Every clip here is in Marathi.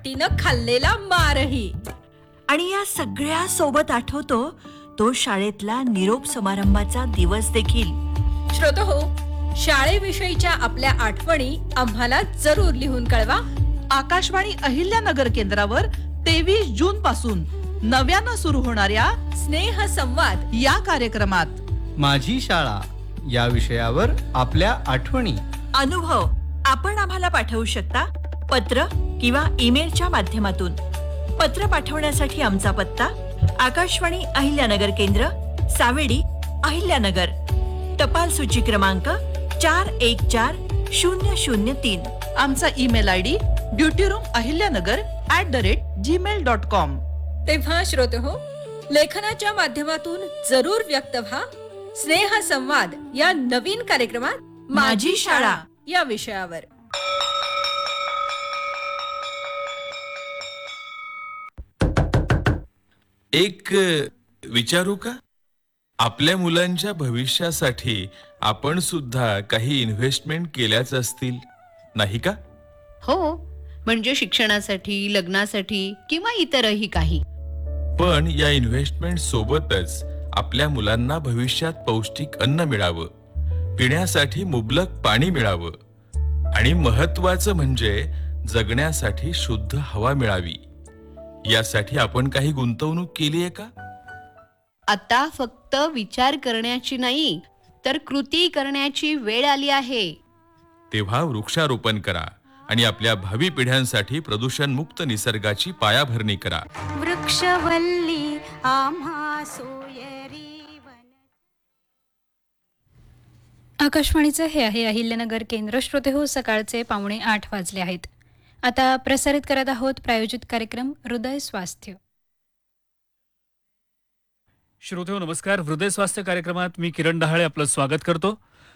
पट्टीनं खाल्लेला मारही. आणि या सगळ्या सोबत आठवतो तो शाळेतला निरोप समारंभाचा दिवस देखील. श्रोतहो, शाळेविषयीच्या आपल्या आठवणी आम्हाला जरूर लिहून कळवा. आकाशवाणी अहिल्यानगर केंद्रावर 23 जून पासून नव्यानं सुरू होणाऱ्या स्नेह संवाद या कार्यक्रमात माझी शाळा या विषयावर आपल्या आठवणी, अनुभव आपण आम्हाला पाठवू शकता पत्र किंवा ईमेलच्या माध्यमातून. पत्र पाठवण्यासाठी आमचा पत्ता आकाशवाणी अहिल्यानगर केंद्र, सावेडी, अहिल्यानगर. टपाल सूची क्रमांक 414003. आमचा ईमेल आयडी dutyroomahilyanagr@gmail.com. तेव्हा श्रोतहो, लेखनाच्या माध्यमातून जरूर व्यक्त व्हा. स्नेह संवाद या नवीन कार्यक्रमात माझी शाळा या विषयावर. एक विचारू का? आपल्या मुलांच्या भविष्यासाठी आपण सुद्धा काही इन्व्हेस्टमेंट केल्याच असतील, नाही का? हो, म्हणजे शिक्षणासाठी, लग्नासाठी किंवा इतरही काही. पण या इन्व्हेस्टमेंट सोबतच आपल्या मुलांना भविष्यात पौष्टिक अन्न मिळावं, पिण्यासाठी मुबलक पाणी मिळावं आणि महत्वाचं म्हणजे जगण्यासाठी शुद्ध हवा मिळावी, यासाठी आपण काही गुंतवणूक केली आहे का? आता फक्त विचार करण्याची नाही, तर कृती करण्याची वेळ आली आहे. तेव्हा वृक्षारोपण करा आणि आपल्या भावी पिढ्यांसाठी प्रदूषण-मुक्त निसर्गाची पायाभरणी करा. वृक्षवल्ली आम्हा सोयरी वन. आकाशवाणीचं हे आहे अहिल्यानगर केंद्र. श्रोते हो, सकाळचे 7:45 वाजले आहेत. आता प्रसारित करत आहोत प्रायोजित कार्यक्रम हृदय स्वास्थ्य. श्रोतेहो नमस्कार. हृदय स्वास्थ्य कार्यक्रमात मी किरण डहाळे आपलं स्वागत करतो.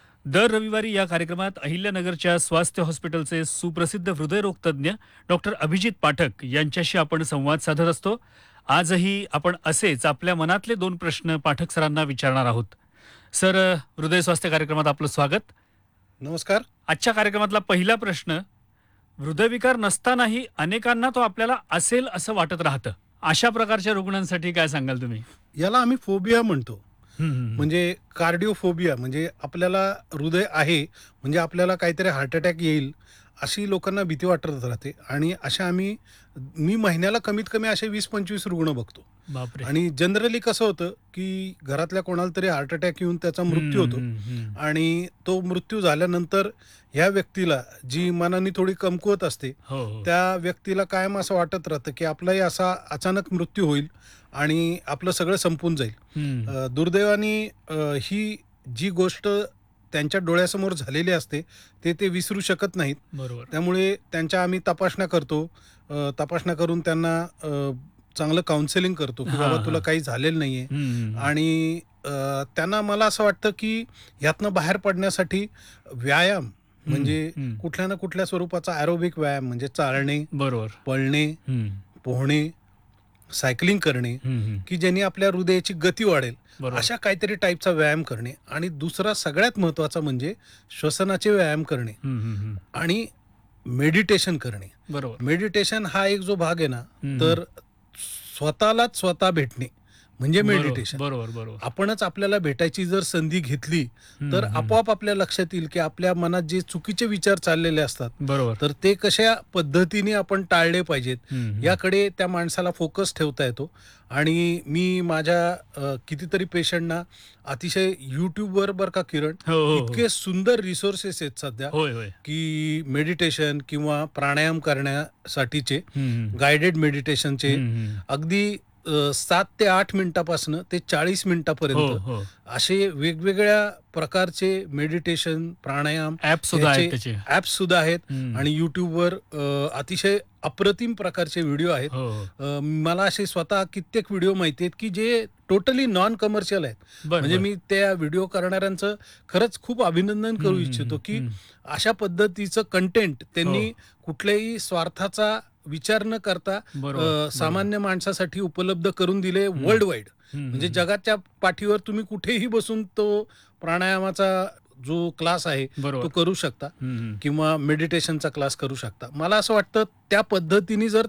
दर रविवारी या कार्यक्रमात अहिल्यानगरच्या स्वास्थ्य हॉस्पिटलचे सुप्रसिद्ध हृदयरोग तज्ज्ञ डॉक्टर अभिजित पाठक यांच्याशी आपण संवाद साधत असतो. आजही आपण असेच आपल्या मनातले 2 प्रश्न पाठक सरांना विचारणार आहोत. सर, हृदय स्वास्थ्य कार्यक्रमात आपलं स्वागत. नमस्कार. आजच्या कार्यक्रमातला पहिला प्रश्न, हृदयविकार नसतानाही अनेकांना तो आपल्याला असेल असं वाटत राहतं, अशा प्रकारच्या रुग्णांसाठी काय सांगाल तुम्ही? याला आम्ही फोबिया म्हणतो. म्हणजे कार्डिओफोबिया, म्हणजे आपल्याला हृदय आहे म्हणजे आपल्याला काहीतरी हार्ट अटॅक येईल अशी लोकांना भीती वाटत राहते. आणि अशा मी महिन्याला कमीत कमी असे 20-25 रुग्ण बघतो. बापरे. आणि जनरली कसं होतं की घरातल्या कोणाला तरी हार्ट अटॅक येऊन त्याचा मृत्यू होतो. आणि तो मृत्यू झाल्यानंतर ह्या व्यक्तीला, जी मनाने थोडी कमकुवत असते, त्या व्यक्तीला कायम असं वाटत राहतं की आपलाही असा अचानक मृत्यू होईल आणि आपलं सगळं संपून जाईल. दुर्दैवाने ही जी गोष्ट त्यांच्या डोळ्यासमोर झालेली असते ते विसरू शकत नाहीत. बरोबर. त्यामुळे त्यांच्या आम्ही तपासण्या करतो. तपासण्या करून त्यांना चांगलं काउन्सिलिंग करतो की बाबा तुला काही झालेलं नाहीये. आणि त्यांना मला असं वाटतं की यातनं बाहेर पडण्यासाठी व्यायाम, म्हणजे कुठल्या ना कुठल्या स्वरूपाचा ॲरोबिक व्यायाम, म्हणजे चालणे, बरोबर, पळणे, पोहणे, सायकलिंग करणे, की ज्यांनी आपल्या हृदयाची गती वाढेल, अशा काहीतरी टाईपचा व्यायाम करणे. आणि दुसरा सगळ्यात महत्वाचा म्हणजे श्वसनाचे व्यायाम करणे आणि मेडिटेशन करणे. बरोबर. मेडिटेशन हा एक जो भाग आहे ना, तर स्वतःलाच स्वतः भेटणे म्हणजे मेडिटेशन. बरोबर. आपणच आपल्याला भेटायची जर संधी घेतली तर आपोआप आपल्या लक्षात येईल की आपल्या मनात जे चुकीचे विचार चाललेले असतात, बरोबर, तर ते कशा पद्धतीने आपण टाळले पाहिजेत याकडे त्या माणसाला फोकस ठेवता येतो. आणि मी माझ्या कितीतरी पेशंटना अतिशय युट्यूबवर बरं का किरण, इतके सुंदर रिसोर्सेस आहेत सध्या की मेडिटेशन किंवा प्राणायाम करण्यासाठीचे, गायडेड मेडिटेशनचे, अगदी 7 ते 8 मिनिटापासून ते 40 मिनिटापर्यंत असे वेगवेगळ्या प्रकारचे मेडिटेशन, प्राणायाम ऍप्स सुद्धा आहेत. आणि युट्यूबवर अतिशय अप्रतिम प्रकारचे व्हिडिओ आहेत. मला असे स्वतः कित्येक व्हिडिओ माहिती आहेत की जे टोटली नॉन कमर्शियल आहेत. म्हणजे मी त्या व्हिडिओ करणाऱ्यांचं खरंच खूप अभिनंदन करू इच्छितो की अशा पद्धतीचं कंटेंट त्यांनी कुठल्याही स्वार्थाचा विचार न करता सामान्य माणसासाठी उपलब्ध करून दिले वर्ल्ड वाईड. म्हणजे जगाच्या पाठीवर तुम्ही कुठेही बसून तो प्राणायामाचा जो क्लास आहे तो करू शकता किंवा मेडिटेशनचा क्लास करू शकता. मला असं वाटतं त्या पद्धतीने जर